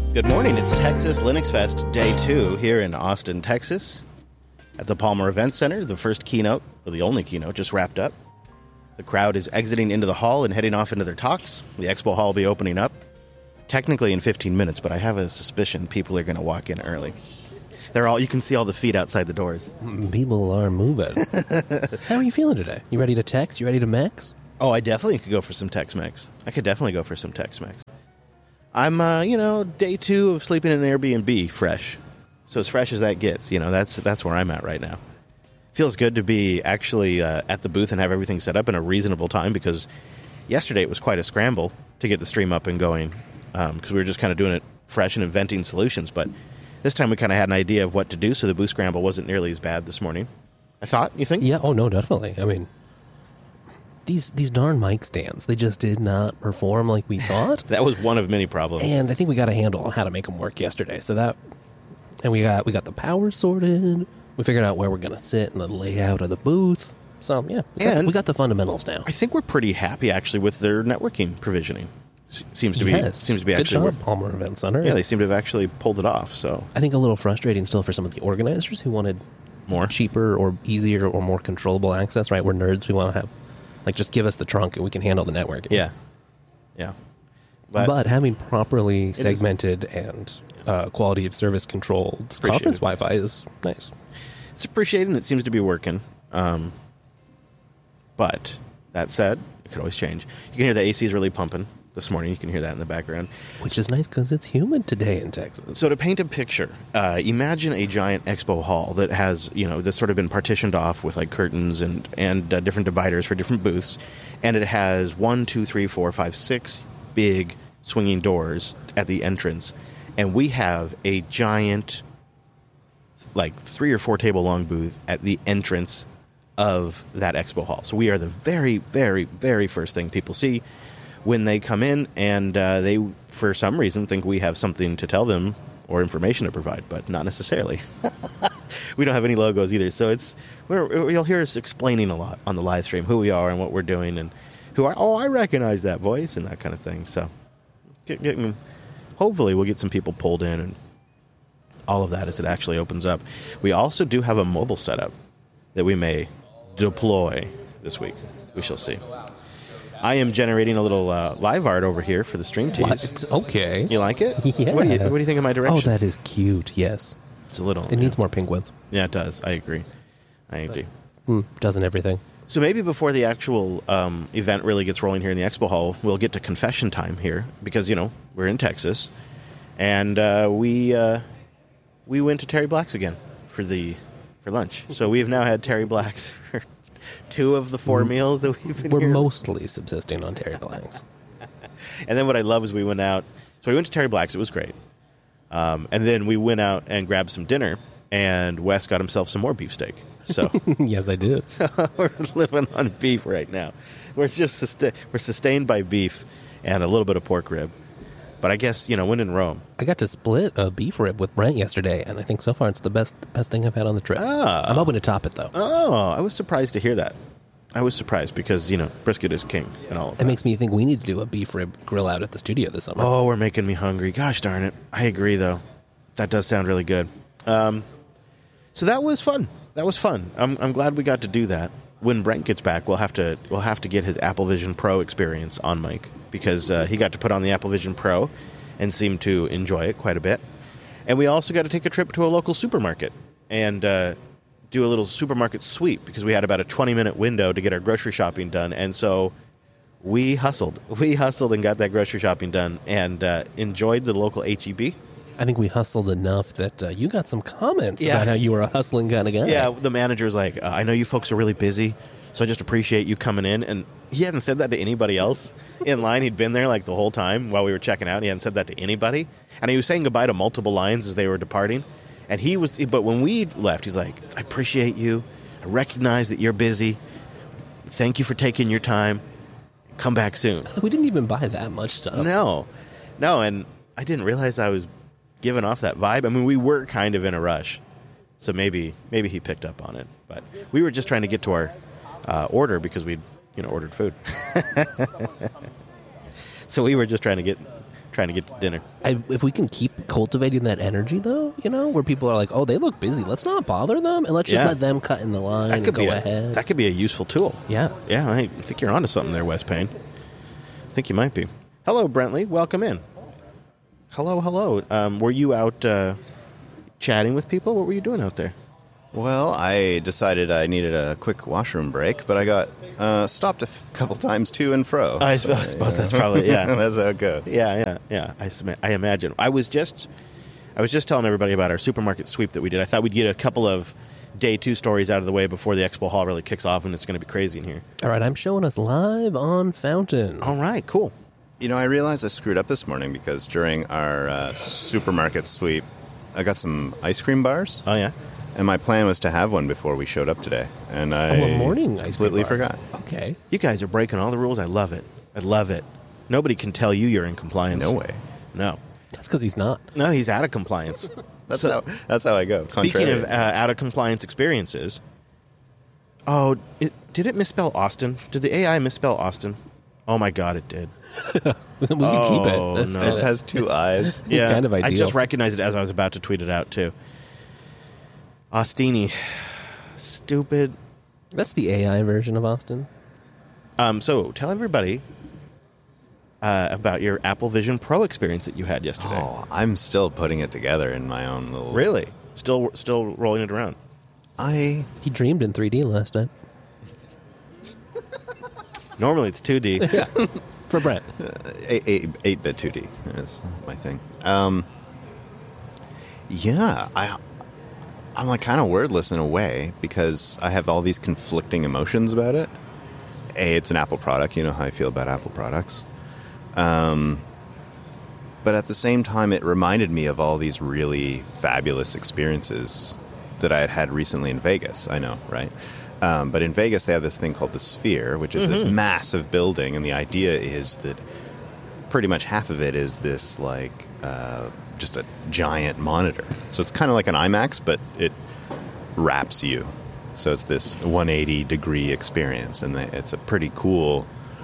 Good morning. It's Texas Linux Fest Day 2 here in Austin, Texas. At the Palmer Event Center, the first keynote, or the only keynote, just wrapped up. The crowd is exiting into the hall and heading off into their talks. The expo hall will be opening up, technically in 15 minutes, but I have a suspicion people are going to walk in early. You can see all the feet outside the doors. People are moving. How are you feeling today? You ready to text? You ready to max? Oh, I definitely could go for some Tex-Mex. I could definitely go for some Tex-Mex. I'm, day 2 of sleeping in an Airbnb fresh. So as fresh as that gets, that's where I'm at right now. Feels good to be actually at the booth and have everything set up in a reasonable time, because yesterday it was quite a scramble to get the stream up and going, because we were just kind of doing it fresh and inventing solutions. But this time we kind of had an idea of what to do, so the booth scramble wasn't nearly as bad this morning. I thought, you think? Yeah, oh no, definitely. I mean, these darn mic stands, they just did not perform like we thought. That was one of many problems. And I think we got a handle on how to make them work yesterday. And we got the power sorted. We figured out where we're going to sit and the layout of the booth. So, yeah, we got the fundamentals now. I think we're pretty happy, actually, with their networking provisioning. Seems to be Good actually job, Palmer Event Center. Yeah, they seem to have actually pulled it off. So I think a little frustrating still for some of the organizers who wanted more cheaper or easier or more controllable access, right? We're nerds. We want to have, just give us the trunk and we can handle the network. Yeah. But having properly segmented and quality of service controlled conference Wi-Fi is nice. It's appreciated, and it seems to be working. But that said, it could always change. You can hear the AC is really pumping this morning. You can hear that in the background. Which is nice because it's humid today in Texas. So to paint a picture, imagine a giant expo hall that has, that's sort of been partitioned off with curtains and different dividers for different booths. And it has 1, 2, 3, 4, 5, 6 big swinging doors at the entrance. And we have a giant, 3 or 4 table long booth at the entrance of that expo hall. So we are the very, very, very first thing people see when they come in, and they, for some reason, think we have something to tell them or information to provide, but not necessarily. We don't have any logos either, so you'll hear us explaining a lot on the live stream who we are and what we're doing, and I recognize that voice and that kind of thing. So hopefully we'll get some people pulled in and all of that as it actually opens up. We also do have a mobile setup that we may deploy this week. We shall see. I am generating a little live art over here for the stream tease. What? Okay. You like it? Yeah. What do you think of my direction? Oh, that is cute. Yes. It's a little. It needs more penguins. Yeah, it does. I agree. Doesn't everything? So maybe before the actual event really gets rolling here in the expo hall, we'll get to confession time here, because we're in Texas, and we went to Terry Black's again for lunch. So we have now had Terry Black's for 2 of the 4 meals that we've been We're here. mostly subsisting on Terry Black's. And then what I love is we went out. So we went to Terry Black's. It was great. And then we went out and grabbed some dinner, and Wes got himself some more beefsteak. So Yes, I did. we're living on beef right now. We're just we're sustained by beef and a little bit of pork rib. But I guess, when in Rome. I got to split a beef rib with Brent yesterday, and I think so far it's the best thing I've had on the trip. I'm hoping to top it, though. Oh, I was surprised to hear that. I was surprised because, brisket is king and all of that. It makes me think we need to do a beef rib grill out at the studio this summer. Oh, we're making me hungry. Gosh darn it. I agree, though. That does sound really good. So that was fun. I'm glad we got to do that. When Brent gets back, we'll have to get his Apple Vision Pro experience on mic, because he got to put on the Apple Vision Pro and seemed to enjoy it quite a bit. And we also got to take a trip to a local supermarket and do a little supermarket sweep, because we had about a 20-minute window to get our grocery shopping done. And so we hustled. We hustled and got that grocery shopping done and enjoyed the local H-E-B. I think we hustled enough that you got some comments about how you were a hustling kind of guy. Yeah, the manager's like, I know you folks are really busy, so I just appreciate you coming in. And he hadn't said that to anybody else in line. He'd been there the whole time while we were checking out. He hadn't said that to anybody. And he was saying goodbye to multiple lines as they were departing. But when we left, he's like, I appreciate you. I recognize that you're busy. Thank you for taking your time. Come back soon. We didn't even buy that much stuff. No, and I didn't realize I was giving off that vibe. I mean, we were kind of in a rush, so maybe he picked up on it. But we were just trying to get to our order because we'd ordered food. So we were just trying to trying to get to dinner. If we can keep cultivating that energy, though, where people are like, oh, they look busy. Let's not bother them, and let's just let them cut in the line and go ahead. That could be a useful tool. Yeah. Yeah, I think you're onto something there, Wes Payne. I think you might be. Hello, Brentley. Welcome in. Hello. Were you out chatting with people? What were you doing out there? Well, I decided I needed a quick washroom break, but I got stopped a couple times to and fro. I suppose that's probably, that's how it goes. Yeah. I imagine. I was just telling everybody about our supermarket sweep that we did. I thought we'd get a couple of day 2 stories out of the way before the Expo Hall really kicks off, and it's going to be crazy in here. All right, I'm showing us live on Fountain. All right, cool. I realized I screwed up this morning because during our supermarket sweep, I got some ice cream bars. Oh, yeah? And my plan was to have one before we showed up today. And I a morning ice cream completely bar. forgot. Okay. You guys are breaking all the rules. I love it. Nobody can tell you you're in compliance. No way. No. That's because he's not. No, he's out of compliance. That's how I go. Speaking of out of compliance experiences, did it misspell Austin? Did the AI misspell Austin? Oh my God, it did. We can keep it. That's no. It has 2 eyes. It's kind of ideal. I just recognized it as I was about to tweet it out, too. Austini. Stupid. That's the AI version of Austin. So tell everybody about your Apple Vision Pro experience that you had yesterday. Oh, I'm still putting it together in my own little... Really? Still rolling it around? He dreamed in 3D last night. Normally it's 2D. Yeah. For Brent. 8-bit 2D is my thing. I'm like kind of wordless in a way because I have all these conflicting emotions about it. It's an Apple product. You know how I feel about Apple products. But at the same time, it reminded me of all these really fabulous experiences that I had recently in Vegas. I know, right? But in Vegas, they have this thing called the Sphere, which is this massive building. And the idea is that pretty much half of it is this, just a giant monitor. So it's kind of like an IMAX, but it wraps you. So it's this 180-degree experience. And it's a pretty cool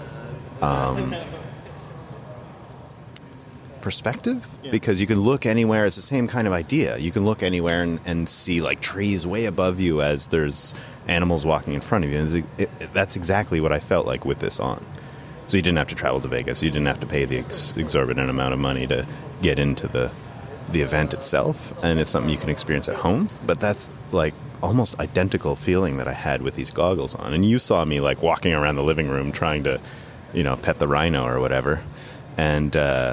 perspective because you can look anywhere. It's the same kind of idea. You can look anywhere and see, trees way above you as there's animals walking in front of you. And that's exactly what I felt like with this on. So you didn't have to travel to Vegas. You didn't have to pay the exorbitant amount of money to get into the event itself. And it's something you can experience at home. But that's almost identical feeling that I had with these goggles on. And you saw me walking around the living room trying to, pet the rhino or whatever. And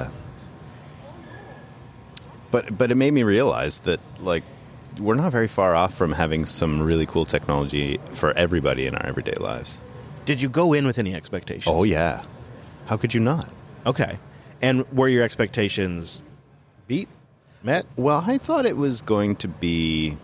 but it made me realize that we're not very far off from having some really cool technology for everybody in our everyday lives. Did you go in with any expectations? Oh, yeah. How could you not? Okay. And were your expectations met? Well, I thought it was going to be...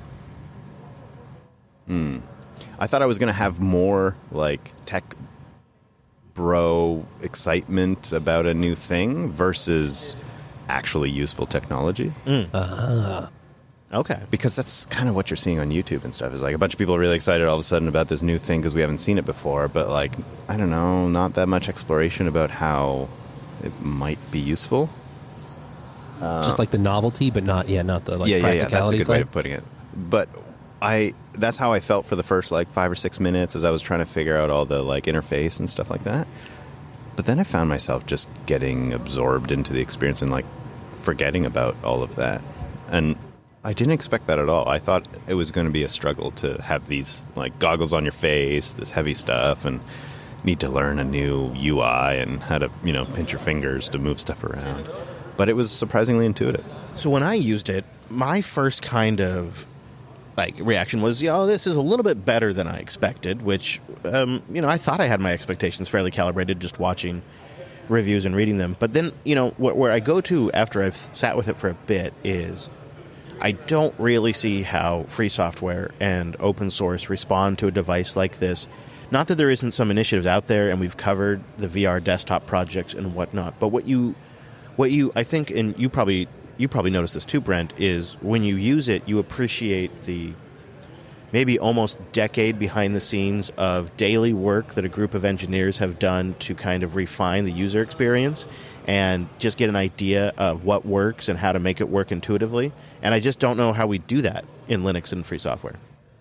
I thought I was going to have more, tech bro excitement about a new thing versus actually useful technology. Okay. Because that's kind of what you're seeing on YouTube and stuff. Is a bunch of people are really excited all of a sudden about this new thing because we haven't seen it before. But I don't know, not that much exploration about how it might be useful. Just the novelty, but not the practicality. Yeah. That's a good way of putting it. But that's how I felt for the first 5 or 6 minutes as I was trying to figure out all the interface and stuff like that. But then I found myself just getting absorbed into the experience and forgetting about all of that. And I didn't expect that at all. I thought it was going to be a struggle to have these goggles on your face, this heavy stuff, and need to learn a new UI and how to, pinch your fingers to move stuff around. But it was surprisingly intuitive. So when I used it, my first kind of reaction was, this is a little bit better than I expected, which, I thought I had my expectations fairly calibrated just watching reviews and reading them. But then, where I go to after I've sat with it for a bit is I don't really see how free software and open source respond to a device like this. Not that there isn't some initiatives out there, and we've covered the VR desktop projects and whatnot, but what you I think, and you probably noticed this too, Brent, is when you use it, you appreciate the maybe almost decade behind the scenes of daily work that a group of engineers have done to kind of refine the user experience and just get an idea of what works and how to make it work intuitively. And I just don't know how we do that in Linux and free software.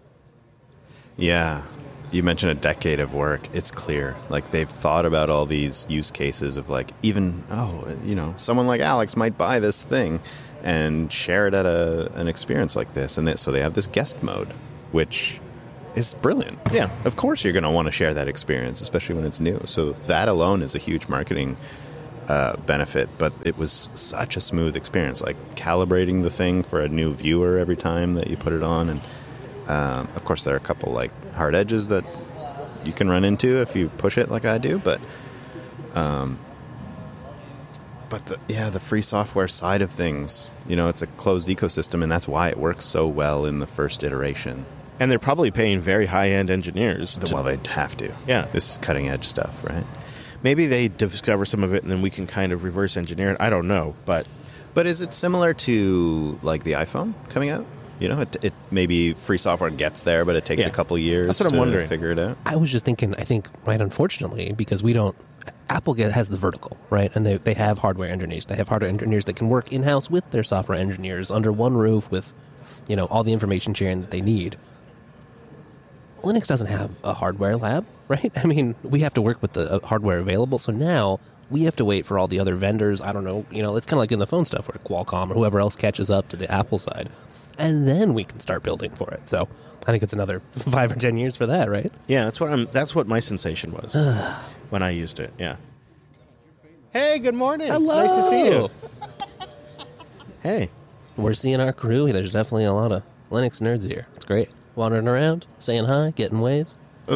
Yeah. You mentioned a decade of work. It's clear. Like, they've thought about all these use cases of, like, even, someone like Alex might buy this thing and share it at an experience like this. And so they have this guest mode, which is brilliant. Yeah. Of course you're going to want to share that experience, especially when it's new. So that alone is a huge marketing benefit. But it was such a smooth experience, like calibrating the thing for a new viewer every time that you put it on. And of course, there are a couple like hard edges that you can run into if you push it like I do. But the free software side of things, it's a closed ecosystem, and that's why it works so well in the first iteration. And they're probably paying very high-end engineers. Well, they'd have to. Yeah. This is cutting-edge stuff, right? Maybe they discover some of it, and then we can kind of reverse engineer it. I don't know, but is it similar to, like, the iPhone coming out? It maybe free software gets there, but it takes a couple years to figure it out. I was just thinking, right, unfortunately, because Apple has the vertical, right? And they have hardware engineers. They have hardware engineers that can work in-house with their software engineers under one roof with, all the information sharing that they need. Linux doesn't have a hardware lab, right? I mean, we have to work with the hardware available. So now we have to wait for all the other vendors. I don't know. It's kind of like in the phone stuff where Qualcomm or whoever else catches up to the Apple side. And then we can start building for it. So I think it's another 5 or 10 years for that, right? Yeah, that's what my sensation was when I used it. Yeah. Hey, good morning. Hello. Nice to see you. Hey. We're seeing our crew. There's definitely a lot of Linux nerds here. It's great. Wandering around, saying hi, getting waves.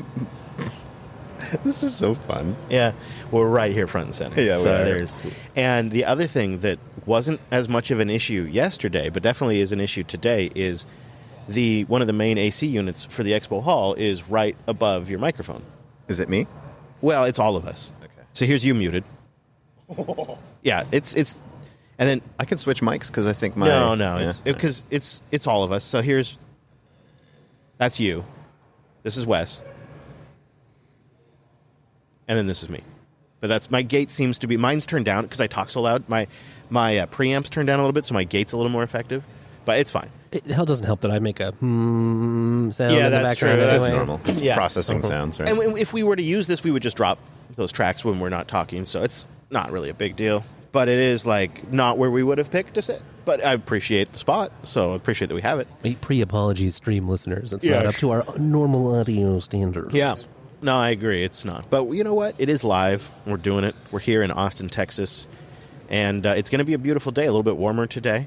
This is so fun. Yeah, we're right here front and center. Yeah, there's. And the other thing that wasn't as much of an issue yesterday, but definitely is an issue today, is one of the main AC units for the Expo Hall is right above your microphone. Is it me? Well, it's all of us. Okay. So here's you muted. Yeah, it's, and then I can switch mics because I think my because it's all of us. So that's you. This is Wes. And then this is me. But that's my gate seems to be mine's turned down because I talk so loud. My preamp's turned down a little bit, so my gate's a little more effective. But it's fine. It doesn't help that I make a sound yeah, in the that's background. true. That's Anyway. normal. It's processing sounds, right? And if we were to use this, we would just drop those tracks when we're not talking. So it's not really a big deal. But it is like not where we would have picked to sit. But I appreciate the spot, so I appreciate that we have it. Pre-apologies, stream listeners. It's not up to our normal audio standards. Yeah. No, I agree. It's not. But you know what? It is live. We're doing it. We're here in Austin, Texas. And it's going to be a beautiful day, a little bit warmer today.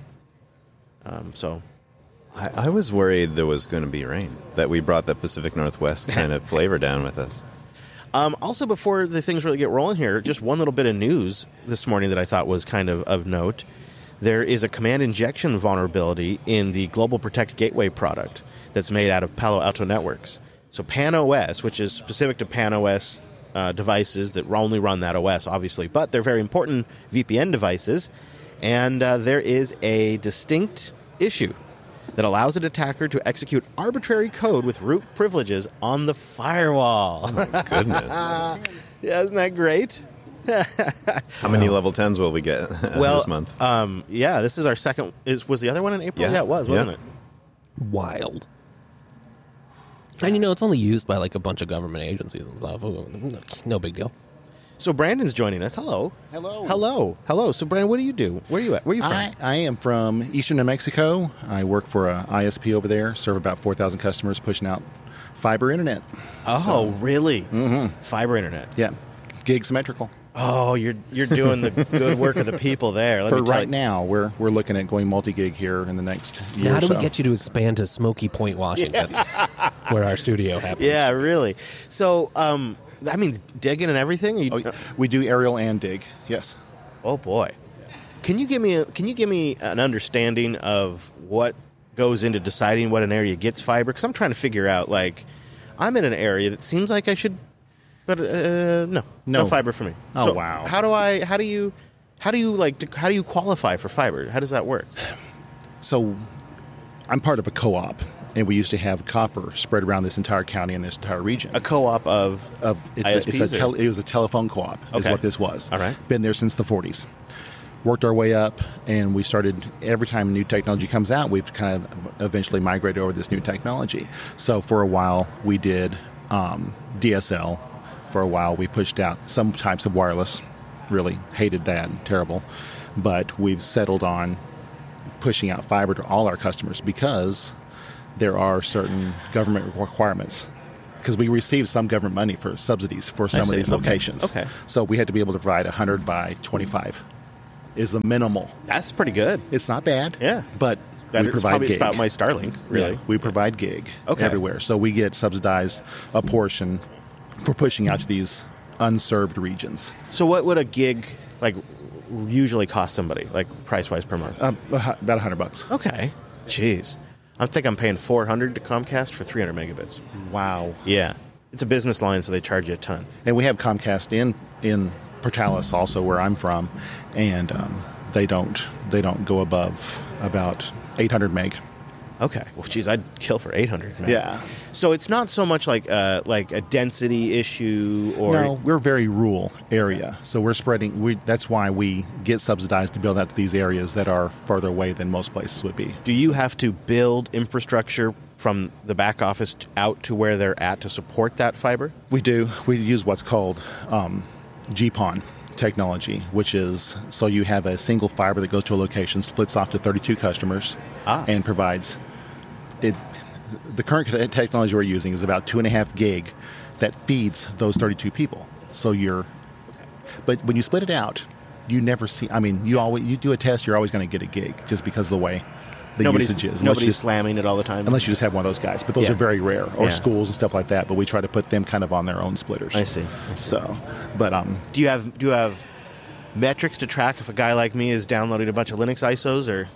So I was worried there was going to be rain, that we brought the Pacific Northwest kind of flavor down with us. Also, before the things really get rolling here, just one little bit of news this morning that I thought was kind of note. There is a command injection vulnerability in the Global Protect Gateway product that's made out of Palo Alto Networks. So PanOS, which is specific to PanOS devices that only run that OS, obviously, but they're very important VPN devices, and there is a distinct issue that allows an attacker to execute arbitrary code with root privileges on the firewall. Oh my goodness. Yeah, isn't that great? How many level 10s will we get this month? Yeah, this is our second. Was the other one in April? Yeah, it was, wasn't it? Wild. And it's only used by like a bunch of government agencies and stuff. No big deal. So Brandon's joining us. Hello. Hello. So Brandon, what do you do? Where are you at? Where are you from? I am from eastern New Mexico. I work for a ISP over there, serve about 4,000 customers, pushing out fiber internet. Oh, really? Mm-hmm. Fiber internet. Yeah. Gig symmetrical. Oh, you're doing the good work of the people there. For right now, we're looking at going multi-gig here in the next year Now, how or do we so. get you to expand to Smoky Point, Washington, where our studio happens? Yeah, really. So that means digging and everything. We do aerial and dig. Yes. Oh boy, can you give me an understanding of what goes into deciding what an area gets fiber? Because I'm trying to figure out. Like, I'm in an area that seems like I should. But no fiber for me. Oh, so wow. How do you qualify for fiber? How does that work? So I'm part of a co-op, and we used to have copper spread around this entire county and this entire region. A co-op of ISPs? It was a telephone co-op is Okay. what this was. All right. Been there since the 40s. Worked our way up, and we started, every time new technology comes out, we've kind of eventually migrated over this new technology. So for a while, we did DSL. For a while, we pushed out some types of wireless. Really hated that, terrible. But we've settled on pushing out fiber to all our customers because there are certain government requirements. Because we receive some government money for subsidies for some of these locations. Okay. Mm-hmm. So we had to be able to provide 100 by 25 is the minimal. That's pretty good. It's not bad. Yeah. But we It's provide probably gig. it's about my Starlink, really. Yeah, we provide gig Okay. everywhere. So we get subsidized a portion for pushing out to these unserved regions. So what would a gig like usually cost somebody, like price-wise per month? About $100. Okay. Jeez. I think I'm paying $400 to Comcast for 300 megabits. Wow. Yeah. It's a business line, so they charge you a ton. And we have Comcast in Portales also, where I'm from, and they don't go above about 800 meg. Okay. Well, geez, I'd kill for 800. Man. Yeah. So it's not so much like a density issue or... No, we're a very rural area, so we're spreading. That's why we get subsidized to build out to these areas that are further away than most places would be. Do you have to build infrastructure from the back office out to where they're at to support that fiber? We do. We use what's called GPON technology, which is so you have a single fiber that goes to a location, splits off to 32 customers, and provides it. The current technology we're using is about 2.5 gig that feeds those 32 people. So but when you split it out, you never see. I mean, you do a test, you're always going to get a gig just because of the way the usage is. Nobody's slamming it all the time. Unless you just have one of those guys, but those Yeah. are very rare, or Yeah. schools and stuff like that. But we try to put them kind of on their own splitters. I see. So, but Do you have metrics to track if a guy like me is downloading a bunch of Linux ISOs or?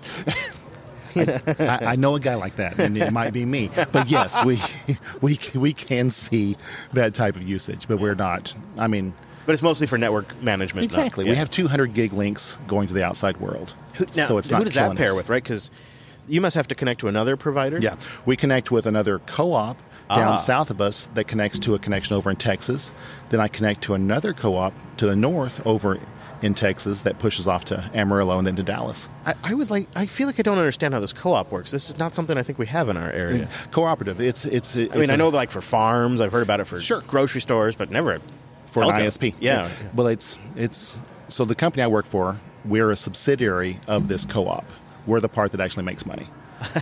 I know a guy like that, and it might be me. But yes, we can see that type of usage, but we're not. I mean, But it's mostly for network management. exactly. Yeah. We have 200 gig links going to the outside world. Now, so it's not who does that killing pair us. with, right? Because you must have to connect to another provider. Yeah, we connect with another co-op down Ah. south of us that connects to a connection over in Texas. Then I connect to another co-op to the north over in Texas that pushes off to Amarillo and then to Dallas. I feel like I don't understand how this co-op works. This is not something I think we have in our area. Cooperative. I know like for farms, I've heard about it for Sure. grocery stores, but never for an telco. ISP. Yeah. Well, it's so the company I work for, we're a subsidiary of this co-op. We're the part that actually makes money.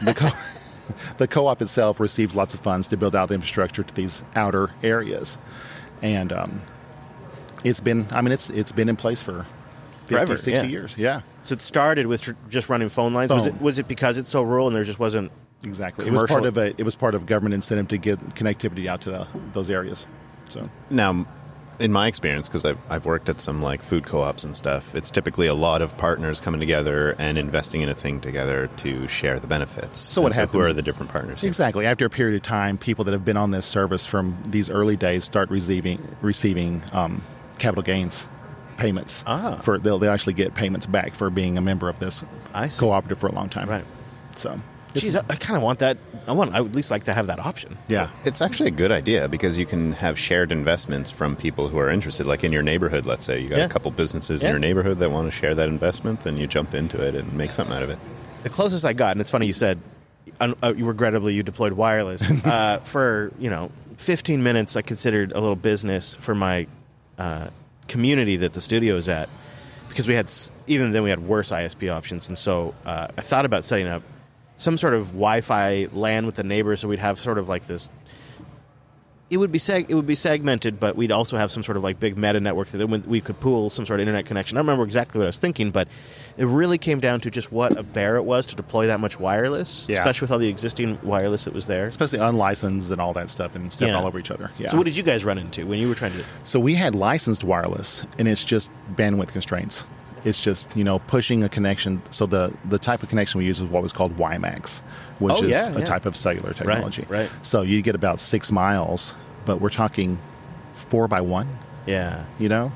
The co-op itself receives lots of funds to build out the infrastructure to these outer areas, and it's been in place for 50, Forever, 60 yeah. years. Yeah, So it started with just running phone lines. Phone. Was it because it's so rural and there just wasn't exactly. commercial? It was part of government incentive to get connectivity out to those areas. So Now, in my experience, because I've worked at some like food co-ops and stuff, it's typically a lot of partners coming together and investing in a thing together to share the benefits. So what happens? Who are the different partners? exactly, after a period of time, people that have been on this service from these early days start receiving capital gains payments. They'll actually get payments back for being a member of this I see. cooperative for a long time. Right. So, Geez, I kind of want that. I would at least like to have that option. yeah. It's actually a good idea because you can have shared investments from people who are interested. Like in your neighborhood, let's say you got Yeah. a couple businesses Yeah. in your neighborhood that want to share that investment, then you jump into it and make something out of it. The closest I got, and it's funny you said, regrettably you deployed wireless. For 15 minutes, I considered a little business for my community that the studio is at, because even then we had worse ISP options, and so I thought about setting up some sort of Wi-Fi LAN with the neighbors, so we'd have sort of like this. It would be segmented, but we'd also have some sort of like big meta network that then we could pool some sort of internet connection. I don't remember exactly what I was thinking, but it really came down to just what a bear it was to deploy that much wireless, Yeah. especially with all the existing wireless that was there. Especially unlicensed and all that stuff and stepping Yeah. all over each other. Yeah. So what did you guys run into when you were trying to? So we had licensed wireless, and it's just bandwidth constraints. It's just, pushing a connection. So the type of connection we use is what was called WiMAX, which Oh, is yeah, a yeah. type of cellular technology. right. So you get about 6 miles, but we're talking 4x1, Yeah,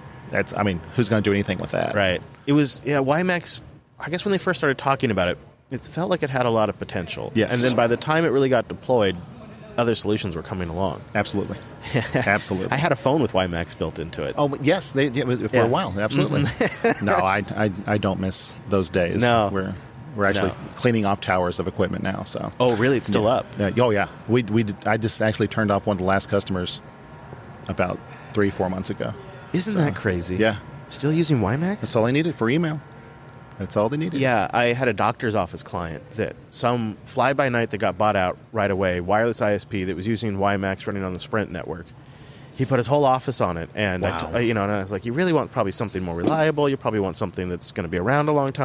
who's going to do anything with that? right. It was WiMAX. I guess when they first started talking about it, it felt like it had a lot of potential. Yes. And then by the time it really got deployed, other solutions were coming along. Absolutely. Absolutely. I had a phone with WiMAX built into it. Oh, yes, for Yeah. a while, absolutely. No, I don't miss those days. No. We're actually No. cleaning off towers of equipment now. So. Oh, really? It's still up? Oh, yeah. I just actually turned off one of the last customers about 3-4 months ago. Isn't that crazy? Yeah. Still using WiMAX? That's all I needed for email. That's all they needed. Yeah, I had a doctor's office client that some fly-by-night that got bought out right away, wireless ISP that was using WiMAX running on the Sprint network. He put his whole office on it, and Wow. and I was like, you really want probably something more reliable. You probably want something that's going to be around a long time.